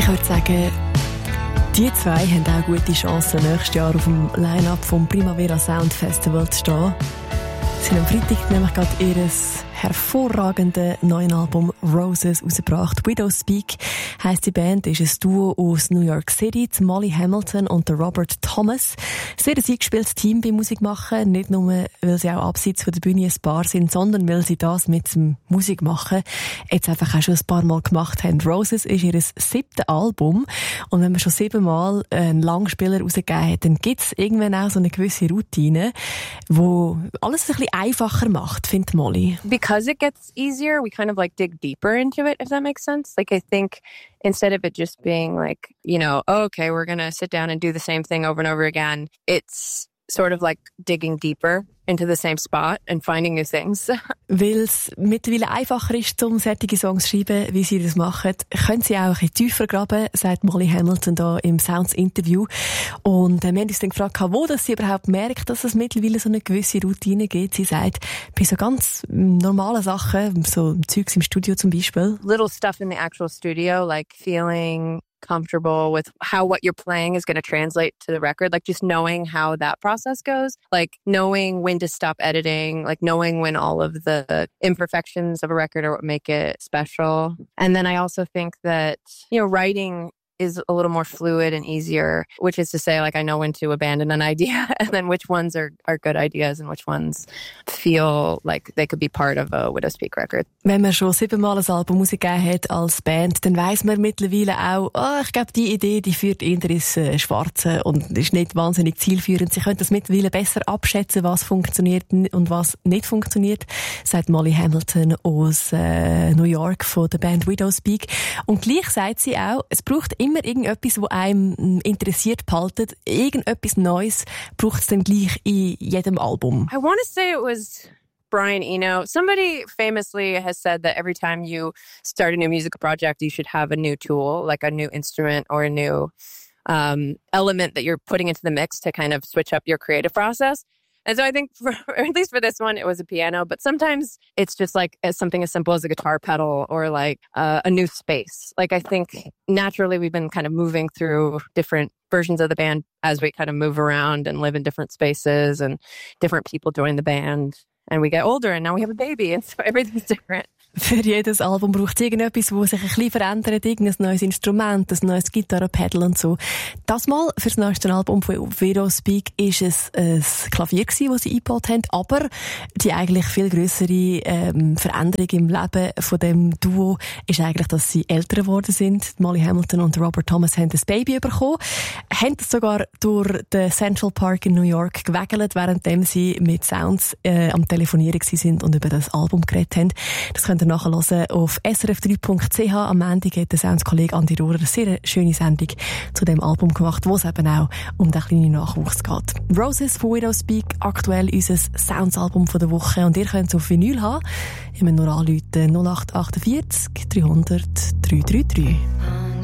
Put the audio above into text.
würde sagen, die zwei haben auch gute Chancen, nächstes Jahr auf dem Line-Up vom Primavera Sound Festival zu stehen. Sie haben am Freitag nämlich gerade ihr hervorragende neuen Album Roses rausgebracht. Widow Speak heisst die Band, ist ein Duo aus New York City, Molly Hamilton und Robert Thomas. Sehr ein eingespieltes Team beim Musikmachen, nicht nur, weil sie auch abseits von der Bühne ein Paar sind, sondern weil sie das mit dem Musikmachen jetzt einfach auch schon ein paar Mal gemacht haben. Roses ist ihr 7. Album und wenn man schon 7 Mal einen Langspieler rausgegeben hat, dann gibt es irgendwann auch so eine gewisse Routine, wo alles ein bisschen einfacher macht, findet Molly. Because it gets easier, we kind of like dig deeper into it, if that makes sense. Like I think instead of it just being like, you know, oh, okay, we're going to sit down and do the same thing over and over again, it's sort of like digging deeper into the same spot and finding new things. Weil es mittlerweile einfacher ist, um solche Songs zu schreiben, wie sie das machen, können sie auch ein bisschen tiefer graben, sagt Molly Hamilton da im Sounds-Interview. Und wir haben uns dann gefragt, wo dass sie überhaupt merkt, dass es mittlerweile so eine gewisse Routine gibt. Sie sagt, bei so ganz normalen Sachen, so Zeugs im Studio zum Beispiel. Little stuff in the actual studio, like feeling comfortable with how what you're playing is going to translate to the record, like just knowing how that process goes, like knowing when to stop editing, like knowing when all of the imperfections of a record are what make it special. And then I also think that, you know, writing is a little more fluid and easier, which is to say, like, I know when to abandon an idea and then which ones are good ideas and which ones feel like they could be part of a Widow Speak record. Wenn man schon 7 Mal ein Album rausgegeben hat als Band, dann weiss man mittlerweile auch, ich glaube, die Idee, die führt eher ins Schwarze und ist nicht wahnsinnig zielführend. Sie können das mittlerweile besser abschätzen, was funktioniert und was nicht funktioniert, sagt Molly Hamilton aus New York von der Band Widow Speak. Und gleich sagt sie auch, es braucht immer irgendetwas, was einem interessiert behaltet. Irgendetwas Neues braucht es dann gleich in jedem Album. I want to say it was Brian Eno. Somebody famously has said that every time you start a new musical project, you should have a new tool, like a new instrument or a new element that you're putting into the mix to kind of switch up your creative process. And so I think, at least for this one, it was a piano. But sometimes it's just like something as simple as a guitar pedal or like a new space. Like I think naturally we've been kind of moving through different versions of the band as we kind of move around and live in different spaces and different people join the band. And we get older and now we have a baby and so everything's different. Für jedes Album braucht es irgendetwas, das sich ein bisschen verändert, irgendein neues Instrument, ein neues Gitarrenpedal und so. Das Mal für das nächste Album von Widow Speak ist es ein Klavier gewesen, das sie eingebaut haben, aber die eigentlich viel grössere Veränderung im Leben von dem Duo ist eigentlich, dass sie älter geworden sind. Molly Hamilton und Robert Thomas haben ein Baby bekommen, haben das sogar durch den Central Park in New York gewägelt, währenddem sie mit Sounds am Telefonieren sind und über das Album geredet haben. Das könnt ihr nachhören auf srf3.ch. Am Ende hat der Sounds-Kollege Andi Rohrer eine sehr schöne Sendung zu dem Album gemacht, wo es eben auch um den kleinen Nachwuchs geht. Roses von Widow Speak, aktuell unser Sounds-Album von der Woche. Und ihr könnt es auf Vinyl haben. Ihr müsst nur anrufen 0848 300 333.